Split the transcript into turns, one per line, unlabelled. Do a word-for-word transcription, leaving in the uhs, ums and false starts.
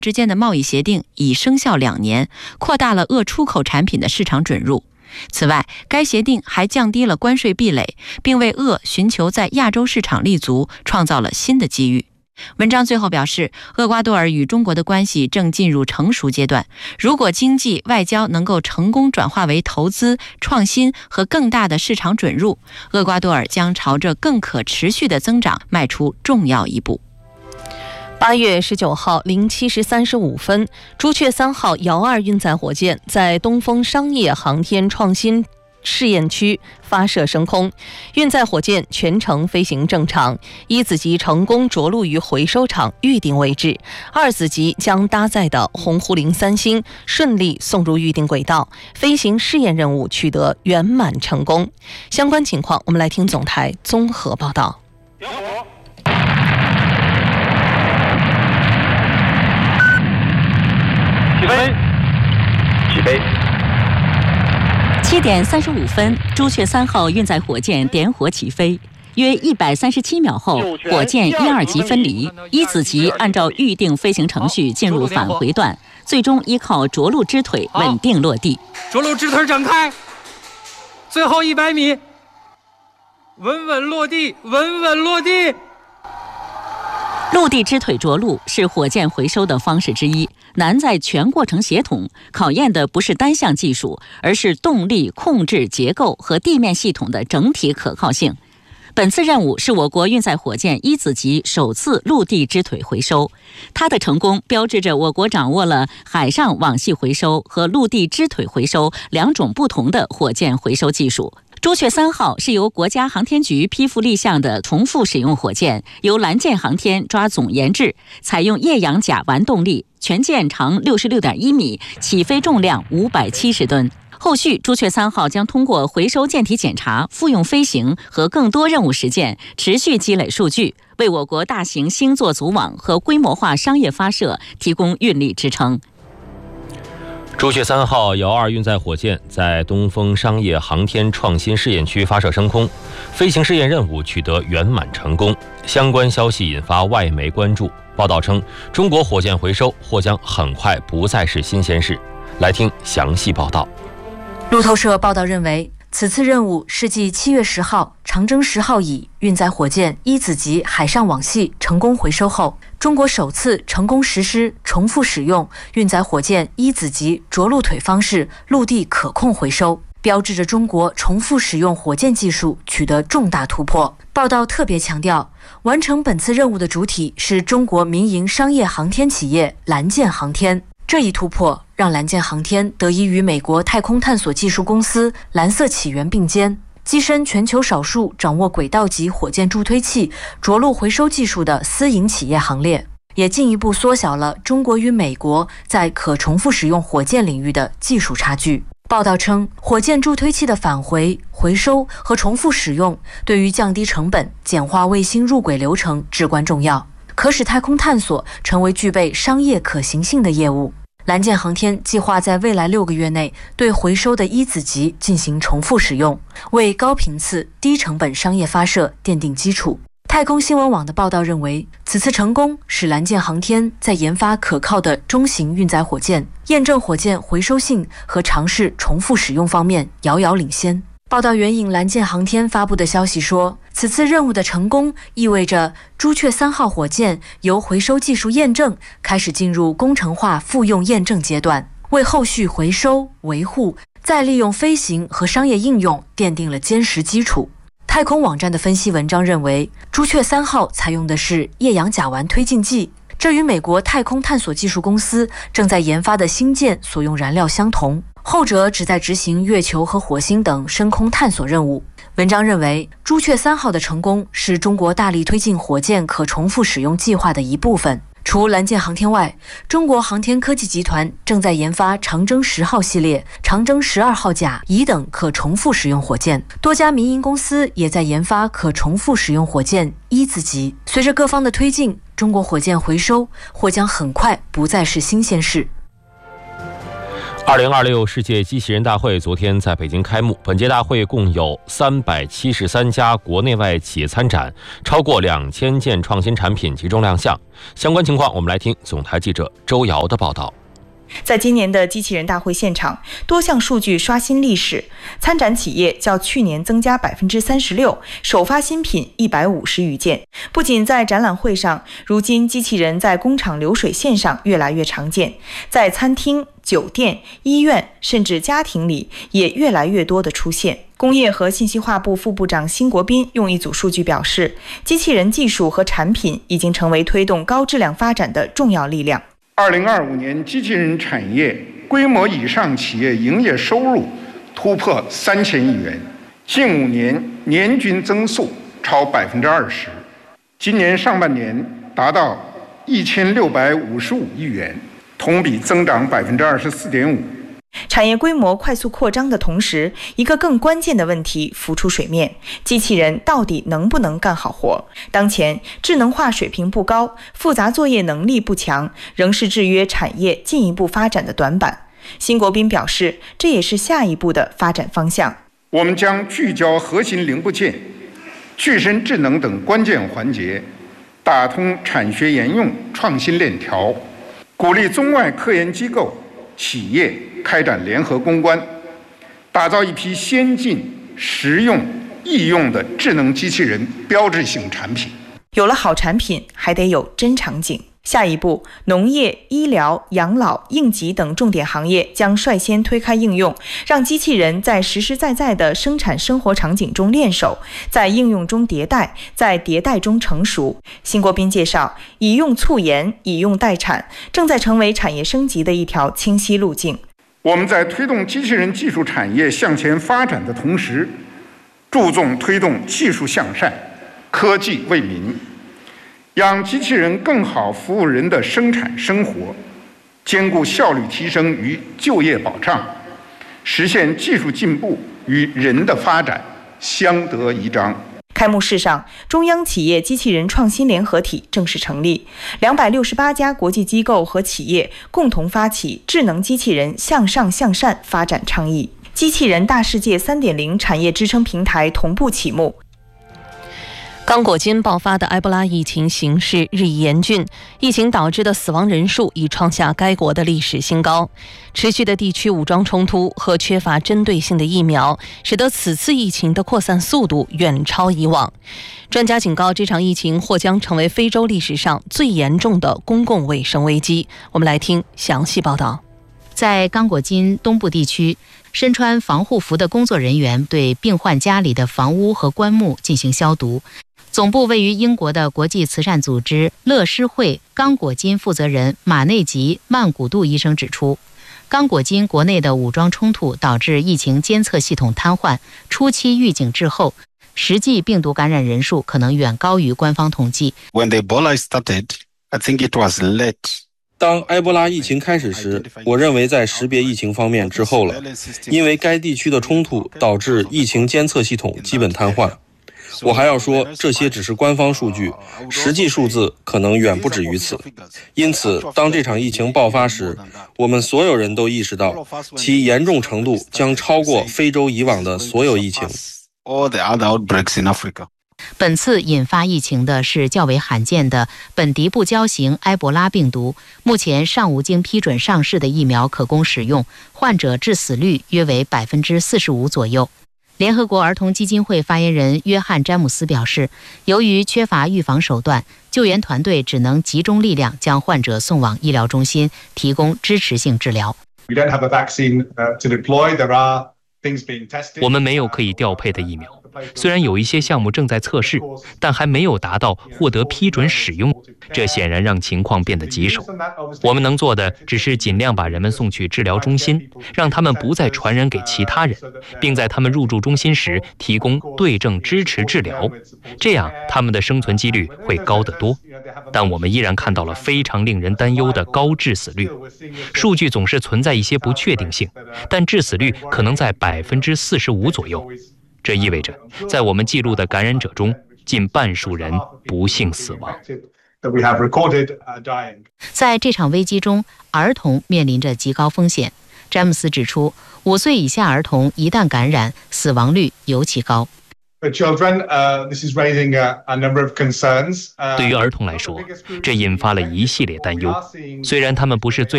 之间的贸易协定已生效两年，扩大了铬出口产品的市场准入。此外，该协定还降低了关税壁垒，并为铬寻求在亚洲市场立足创造了新的机遇。文章最后表示，厄瓜多尔与中国的关系正进入成熟阶段，如果经济外交能够成功转化为投资、创新和更大的市场准入，厄瓜多尔将朝着更可持续的增长迈出重要一步。
八月十九号零七时三十五分，朱雀三号遥二运载火箭在东风商业航天创新试验区发射升空，运载火箭全程飞行正常，一子级成功着陆于回收场预定位置，二子级将搭载的鸿鹄零三星顺利送入预定轨道，飞行试验任务取得圆满成功。相关情况，我们来听总台综合报道。
起飞，起飞。
七点三十五分，朱雀三号运载火箭点火起飞。约一百三十七秒后，火箭一二级分离，一子级按照预定飞行程序进入返回段，最终依靠着陆支腿稳定落地。
着陆支腿展开，最后一百米，稳稳落地，稳稳落地。
陆地支腿着陆是火箭回收的方式之一，难在全过程协同，考验的不是单项技术，而是动力、控制、结构和地面系统的整体可靠性。本次任务是我国运载火箭一子级首次陆地支腿回收，它的成功标志着我国掌握了海上网系回收和陆地支腿回收两种不同的火箭回收技术。朱雀三号是由国家航天局批复立项的重复使用火箭，由蓝箭航天抓总研制，采用液氧甲烷动力，全舰长六十六点一米，起飞重量五百七十吨。后续，朱雀三号将通过回收舰体检查、复用飞行和更多任务实践，持续积累数据，为我国大型星座组网和规模化商业发射提供运力支撑。
朱雀三号遥二运载火箭在东风商业航天创新试验区发射升空，飞行试验任务取得圆满成功。相关消息引发外媒关注。报道称，中国火箭回收或将很快不再是新鲜事。来听详细报道。
路透社报道认为，此次任务是继七月十号长征十号乙运载火箭一子级海上网系成功回收后，中国首次成功实施重复使用运载火箭一子级着陆腿方式陆地可控回收，标志着中国重复使用火箭技术取得重大突破。报道特别强调，完成本次任务的主体是中国民营商业航天企业蓝箭航天。这一突破让蓝箭航天得以与美国太空探索技术公司蓝色起源并肩，跻身全球少数掌握轨道级火箭助推器着陆回收技术的私营企业行列，也进一步缩小了中国与美国在可重复使用火箭领域的技术差距。报道称，火箭助推器的返回、回收和重复使用对于降低成本、简化卫星入轨流程至关重要，可使太空探索成为具备商业可行性的业务。蓝箭航天计划在未来六个月内对回收的一子级进行重复使用，为高频次、低成本商业发射奠定基础。太空新闻网的报道认为，此次成功使蓝箭航天在研发可靠的中型运载火箭、验证火箭回收性和尝试重复使用方面遥遥领先。报道援引蓝箭航天发布的消息说，此次任务的成功意味着朱雀三号火箭由回收技术验证开始进入工程化复用验证阶段，为后续回收、维护、再利用飞行和商业应用奠定了坚实基础。太空网站的分析文章认为，朱雀三号采用的是液氧甲烷推进剂，这与美国太空探索技术公司正在研发的星舰所用燃料相同，后者旨在执行月球和火星等深空探索任务。文章认为，朱雀三号的成功是中国大力推进火箭可重复使用计划的一部分。除蓝箭航天外，中国航天科技集团正在研发长征十号系列、长征十二号甲、乙等可重复使用火箭，多家民营公司也在研发可重复使用火箭一子级。随着各方的推进，中国火箭回收或将很快不再是新鲜事。
二零二六世界机器人大会昨天在北京开幕，本届大会共有三百七十三家国内外企业参展，超过两千件创新产品集中亮相。相关情况，我们来听总台记者周瑶的报道。
在今年的机器人大会现场，多项数据刷新历史，参展企业较去年增加百分之三十六，首发新品一百五十余件。不仅在展览会上，如今机器人在工厂流水线上越来越常见，在餐厅、酒店、医院甚至家庭里也越来越多的出现。工业和信息化部副部长辛国斌用一组数据表示，机器人技术和产品已经成为推动高质量发展的重要力量。
二零二五年，机器人产业规模以上企业营业收入突破三千亿元，近五年年均增速超百分之二十，今年上半年达到一千六百五十五亿元，同比增长百分之二十四点五。
产业规模快速扩张的同时，一个更关键的问题浮出水面：机器人到底能不能干好活？当前智能化水平不高，复杂作业能力不强，仍是制约产业进一步发展的短板。辛国斌表示，这也是下一步的发展方向。
我们将聚焦核心零部件、具身智能等关键环节，打通产学研用创新链条，鼓励中外科研机构、企业开展联合攻关，打造一批先进、实用、易用的智能机器人标志性产品。
有了好产品，还得有真场景。下一步，农业、医疗、养老、应急等重点行业将率先推开应用，让机器人在实实在在的生产生活场景中练手，在应用中迭代，在迭代中成熟。辛国斌介绍，以用促研，以用代产，正在成为产业升级的一条清晰路径。
我们在推动机器人技术产业向前发展的同时，注重推动技术向善、科技为民，让机器人更好服务人的生产生活，兼顾效率提升与就业保障，实现技术进步与人的发展相得益彰。
开幕式上，中央企业机器人创新联合体正式成立，两百六十八家国际机构和企业共同发起智能机器人向上向善发展倡议，机器人大世界 三点零 产业支撑平台同步启幕。
刚果金爆发的埃博拉疫情形势日益严峻，疫情导致的死亡人数已创下该国的历史新高。持续的地区武装冲突和缺乏针对性的疫苗，使得此次疫情的扩散速度远超以往。专家警告，这场疫情或将成为非洲历史上最严重的公共卫生危机。我们来听详细报道。
在刚果金东部地区，身穿防护服的工作人员对病患家里的房屋和棺木进行消毒。总部位于英国的国际慈善组织乐施会刚果金负责人马内吉曼古杜医生指出，刚果金国内的武装冲突导致疫情监测系统瘫痪，初期预警滞后，实际病毒感染人数可能远高于官方统计。
When the Ebola started, I think it was late.
当埃博拉疫情开始时，我认为在识别疫情方面滞后了，因为该地区的冲突导致疫情监测系统基本瘫痪。我还要说，这些只是官方数据，实际数字可能远不止于此。因此，当这场疫情爆发时，我们所有人都意识到，其严重程度将超过非洲以往的所有疫情。
本次引发疫情的是较为罕见的本地部交型埃博拉病毒，目前尚无经批准上市的疫苗可供使用，患者致死率约为百分之四十五左右。联合国儿童基金会发言人约翰·詹姆斯表示，由于缺乏预防手段，救援团队只能集中力量将患者送往医疗中心，提供支持性治疗。
我们没有可以调配的疫苗，虽然有一些项目正在测试，但还没有达到获得批准使用，这显然让情况变得棘手。我们能做的只是尽量把人们送去治疗中心，让他们不再传染给其他人，并在他们入住中心时提供对症支持治疗，这样他们的生存几率会高得多。但我们依然看到了非常令人担忧的高致死率。数据总是存在一些不确定性，但致死率可能在百分之四十五左右。这意味着，在我们记录的感染者中，近半数人不幸死亡。在这场危机中，儿童面临着极高风险。
詹姆斯指出，五岁以下儿童一旦感染，死亡率尤其高。
对
于儿童来说，这引发了一系列担忧。虽然他们不是最